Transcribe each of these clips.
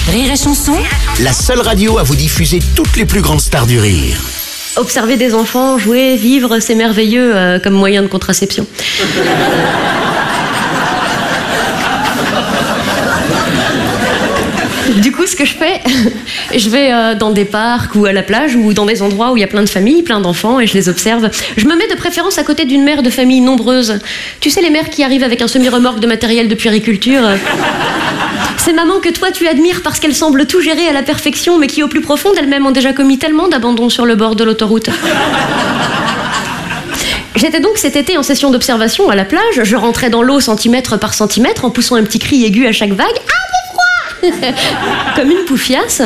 Rire et Chanson, La seule radio à vous diffuser toutes les plus grandes stars du rire. Observer des enfants jouer, vivre, c'est merveilleux comme moyen de contraception. Du coup, ce que je fais, je vais dans des parcs ou à la plage ou dans des endroits où il y a plein de familles, plein d'enfants, et je les observe. Je me mets de préférence à côté d'une mère de famille nombreuse. Tu sais, les mères qui arrivent avec un semi-remorque de matériel de puériculture. Ces mamans que toi tu admires parce qu'elles semblent tout gérer à la perfection, mais qui au plus profond d'elles-mêmes ont déjà commis tellement d'abandons sur le bord de l'autoroute. J'étais donc cet été en session d'observation à la plage. Je rentrais dans l'eau centimètre par centimètre en poussant un petit cri aigu à chaque vague. Ah, j'ai froid. Comme une poufiasse.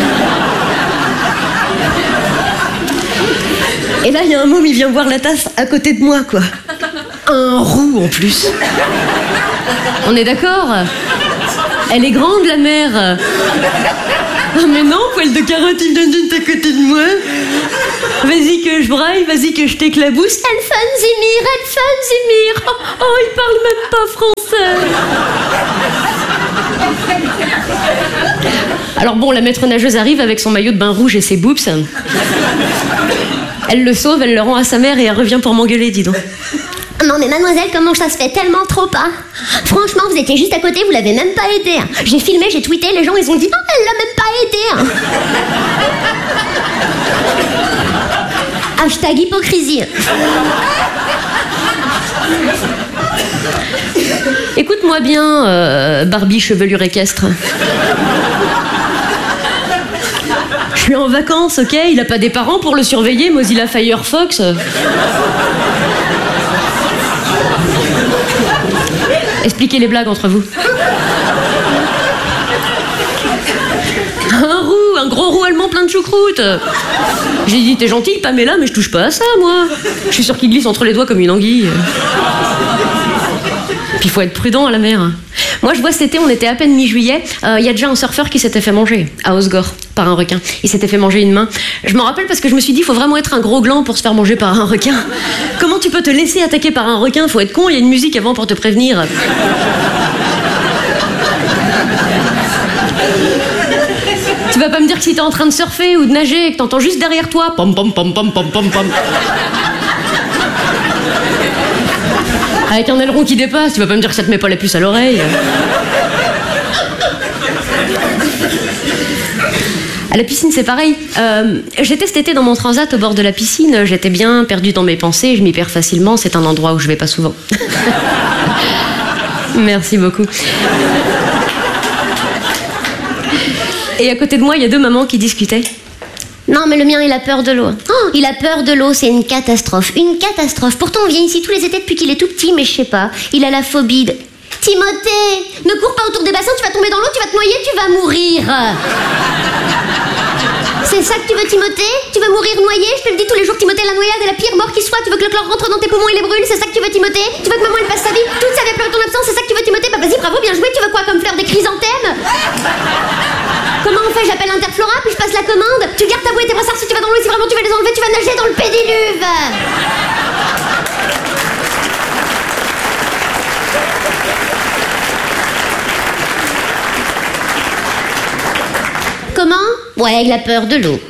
Et là, il y a un môme, il vient voir la tasse à côté de moi, quoi. Un roux en plus. On est d'accord ? Elle est grande, la mer. Ah mais non, poil de carotte, il donne à côté de moi. Vas-y que je braille, vas-y que je t'éclabousse. Elfenzimir, Elfenzimir. Oh, il parle même pas français. Alors bon, la maître nageuse arrive avec son maillot de bain rouge et ses boobs. Elle le sauve, elle le rend à sa mère et elle revient pour m'engueuler, dis donc. Non mais mademoiselle, comment ça se fait tellement trop pas? Franchement, vous étiez juste à côté, vous l'avez même pas aidé. J'ai filmé, j'ai tweeté, les gens ils ont dit « Oh, elle l'a même pas aidé !» Hashtag hypocrisie. Écoute-moi bien, Barbie chevelure équestre. Je suis en vacances, ok? Il a pas des parents pour le surveiller, Mozilla Firefox. Expliquez les blagues entre vous. Un gros roux allemand plein de choucroute. J'ai dit, t'es gentille, Pamela, mais je touche pas à ça, moi. Je suis sûre qu'il glisse entre les doigts comme une anguille. Puis il faut être prudent à la mer. Moi, je vois cet été, on était à peine mi-juillet, il y a déjà un surfeur qui s'était fait manger à Osgore par un requin. Il s'était fait manger une main. Je m'en rappelle parce que je me suis dit, il faut vraiment être un gros gland pour se faire manger par un requin. Comment tu peux te laisser attaquer par un requin? Faut être con, il y a une musique avant pour te prévenir. Tu vas pas me dire que si t'es en train de surfer ou de nager et que t'entends juste derrière toi pom pom pom pom pom pom pom avec un aileron qui dépasse, tu vas pas me dire que ça te met pas la puce à l'oreille. À la piscine, c'est pareil. J'étais cet été dans mon transat au bord de la piscine. J'étais bien perdue dans mes pensées. Je m'y perds facilement. C'est un endroit où je vais pas souvent. Merci beaucoup. Et à côté de moi, il y a deux mamans qui discutaient. Non mais le mien il a peur de l'eau. Oh, il a peur de l'eau, c'est une catastrophe. Une catastrophe. Pourtant on vient ici tous les étés depuis qu'il est tout petit, mais je sais pas. Il a la phobie de... Timothée, ne cours pas autour des bassins, tu vas tomber dans l'eau, tu vas te noyer, tu vas mourir. C'est ça que tu veux, Timothée? Tu veux mourir noyé? Je te le dis tous les jours, Timothée, la noyade est la pire mort qui soit. Tu veux que le chlore rentre dans tes poumons et les brûle? C'est ça que tu veux, Timothée? Tu veux que maman elle passe sa vie toute sa vie à pleurer ton absence? C'est ça que tu veux, Timothée? Bah vas-y, bravo, bien joué. Tu veux quoi comme fleur? Des chrysanthèmes? Comment on fait? J'appelle Interflora, puis je passe la commande. Tu gardes ta bouée et tes brossards si tu vas dans l'eau et si vraiment tu veux les enlever, tu vas nager dans le pédiluve. Comment? Ouais, il a peur de l'eau.